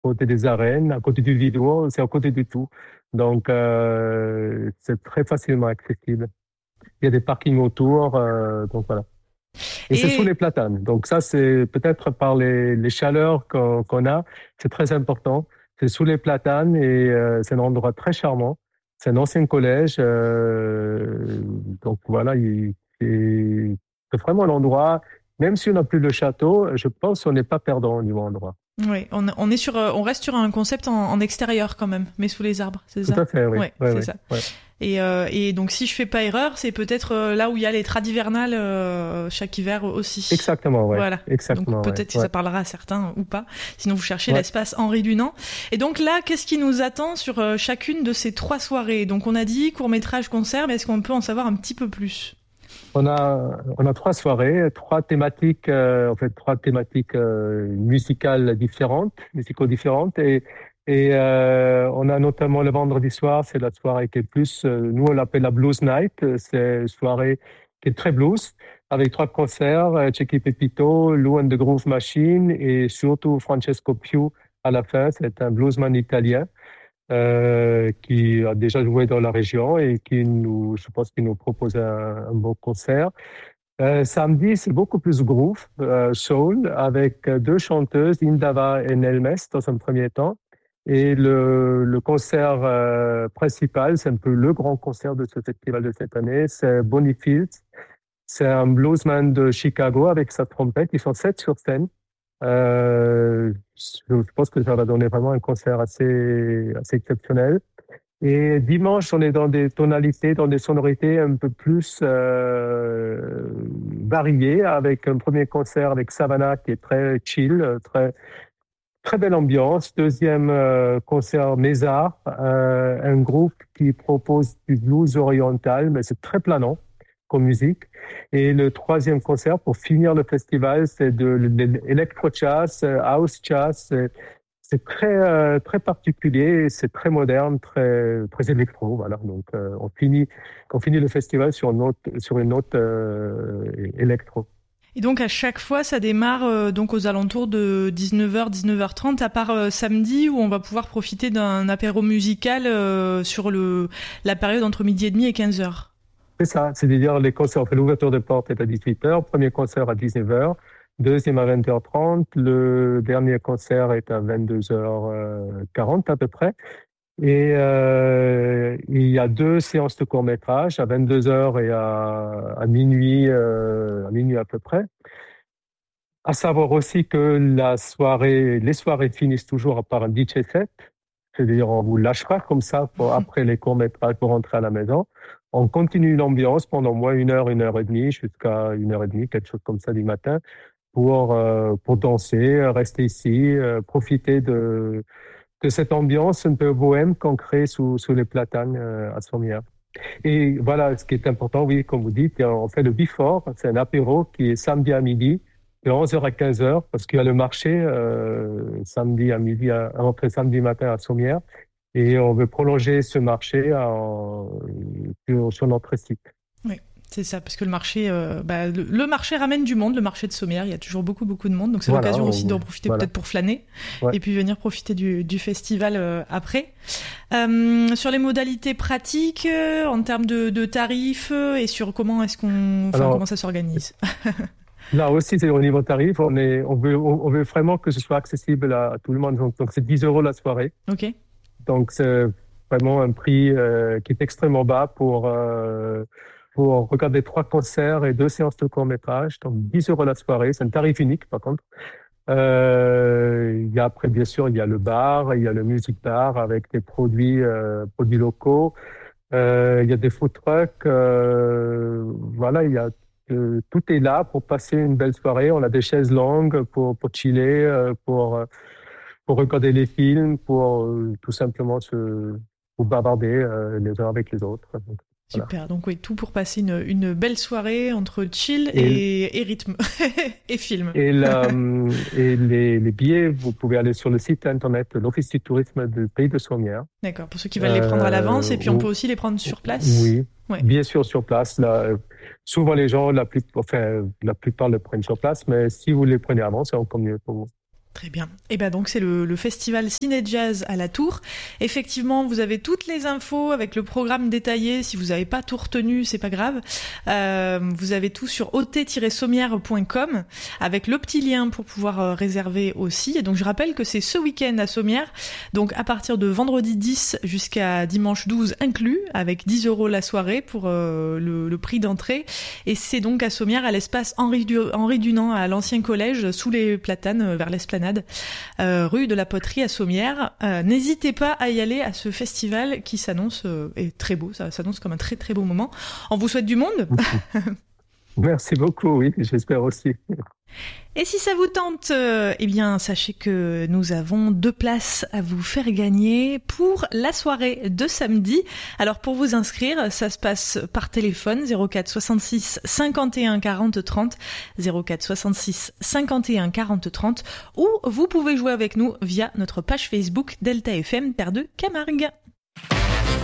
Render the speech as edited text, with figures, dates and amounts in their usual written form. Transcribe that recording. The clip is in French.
côté des arènes, à côté du vidéo, c'est à côté du tout. Donc, c'est très facilement accessible. Il y a des parkings autour, donc voilà. Et c'est sous les Et platanes. Donc ça, c'est peut-être par les chaleurs qu'on a, c'est très important. C'est sous les platanes et c'est un endroit très charmant. C'est un ancien collège. Donc voilà, c'est vraiment l'endroit. Même si on n'a plus le château, je pense qu'on n'est pas perdant au niveau endroit. oui, on est sur, on reste sur un concept en extérieur quand même, mais sous les arbres, c'est Tout ça? à fait, oui. Ouais, Oui, c'est oui, ça. oui. Et donc si je fais pas erreur, c'est peut-être là où il y a les trades hivernales chaque hiver aussi. Exactement, ouais. Voilà. Donc Exactement, ouais. peut-être si Ouais. ça parlera à certains ou pas. Sinon vous cherchez Ouais. l'espace Henri Dunant. Et donc là, qu'est-ce qui nous attend sur chacune de ces 3 soirées? Donc on a dit court-métrage, concert, mais est-ce qu'on peut en savoir un petit peu plus? On a 3 soirées, 3 thématiques, en fait, 3 thématiques musicales différentes, musicaux différentes, et on a notamment le vendredi soir, c'est la soirée qui est plus, nous on l'appelle la Blues Night, c'est une soirée qui est très blues, avec 3 concerts, Checky Pepito, Lou and the Groove Machine, et surtout Francesco Piu à la fin, c'est un bluesman italien qui a déjà joué dans la région et je pense qu'il nous propose un beau concert. Samedi, c'est beaucoup plus groove, soul, avec 2 chanteuses, Indava et Nelmes, dans un premier temps. Et le concert principal, c'est un peu le grand concert de ce festival de cette année, c'est Bonnie Fields. C'est un bluesman de Chicago avec sa trompette. Ils sont 7 sur scène. Je pense que ça va donner vraiment un concert assez exceptionnel. Et dimanche, on est dans des tonalités, dans des sonorités un peu plus variées, avec un premier concert avec Savannah qui est très chill, très belle ambiance. Deuxième concert Mézard, un groupe qui propose du blues oriental, mais c'est très planant comme musique. Et le troisième concert, pour finir le festival, c'est de l'électro-jazz, house jazz. C'est très particulier, c'est très moderne, très électro, voilà. Donc on finit le festival sur une note électro. Et donc à chaque fois, ça démarre donc aux alentours de 19h, 19h30, à part samedi où on va pouvoir profiter d'un apéro musical sur la période entre midi et demi et 15h. C'est ça, c'est-à-dire les concerts, on fait l'ouverture de porte est à 18h, premier concert à 19h, deuxième à 20h30, le dernier concert est à 22h40 à peu près. Et il y a 2 séances de court-métrage à 22h et à minuit, à peu près. À savoir aussi que les soirées finissent toujours par un DJ set. C'est-à-dire, on vous lâche pas comme ça après les courts-métrages pour rentrer à la maison. On continue l'ambiance pendant au moins 1 heure et demie, jusqu'à 1 heure et demie, quelque chose comme ça du matin, pour danser, rester ici, profiter de cette ambiance un peu bohème qu'on crée sous les platanes à Sommières. Et voilà, ce qui est important, oui, comme vous dites, on fait le before, c'est un apéro qui est samedi à midi, de 11h à 15h, parce qu'il y a le marché samedi à midi, après samedi matin à Sommières, et on veut prolonger ce marché sur notre site. Oui, c'est ça, parce que le marché, le marché ramène du monde, le marché de Sommières, il y a toujours beaucoup de monde, donc c'est Voilà, l'occasion aussi d'en profiter voilà. peut-être pour flâner, Ouais. et puis venir profiter du festival après. Sur les modalités pratiques, en termes de tarifs, et sur comment comment ça s'organise. Là aussi, c'est au niveau tarif. On veut vraiment que ce soit accessible à tout le monde. Donc c'est 10 € la soirée. Ok. Donc c'est vraiment un prix qui est extrêmement bas pour regarder 3 concerts et 2 séances de court-métrage. Donc 10 € la soirée. C'est un tarif unique, par contre. Après, bien sûr, il y a le bar, il y a le music bar avec des produits locaux. Il y a des food trucks. Voilà, tout est là pour passer une belle soirée. On a des chaises longues pour chiller, pour regarder les films, pour tout simplement pour bavarder les uns avec les autres. Donc, voilà. Super, donc oui, tout pour passer une belle soirée entre chill et rythme et film. Et les billets, vous pouvez aller sur le site internet de l'Office du tourisme du Pays de Sommières. D'accord, pour ceux qui veulent les prendre à l'avance, et puis on peut aussi les prendre sur place. Oui, ouais. Bien sûr sur place. Là, souvent les gens, la plupart le prennent sur place, mais si vous les prenez avant, c'est encore mieux pour vous. Très bien. Et ben donc c'est le festival Ciné Jazz à la Tour. Effectivement, vous avez toutes les infos avec le programme détaillé. Si vous n'avez pas tout retenu, c'est pas grave. Vous avez tout sur ot-sommière.com avec le petit lien pour pouvoir réserver aussi. Et donc je rappelle que c'est ce week-end à Sommières, donc à partir de vendredi 10 jusqu'à dimanche 12 inclus, avec 10 € la soirée pour le prix d'entrée. Et c'est donc à Sommières, à l'espace Henri Dunant, à l'ancien collège, sous les platanes, vers l'esplanade. Rue de la Poterie à Sommières. N'hésitez pas à y aller à ce festival qui s'annonce est très beau, ça s'annonce comme un très très beau moment. On vous souhaite du monde. Merci beaucoup, oui, j'espère aussi. Et si ça vous tente, eh bien, sachez que nous avons 2 places à vous faire gagner pour la soirée de samedi. Alors, pour vous inscrire, ça se passe par téléphone, 04 66 51 40 30, 04 66 51 40 30, ou vous pouvez jouer avec nous via notre page Facebook Delta FM Terre de Camargue.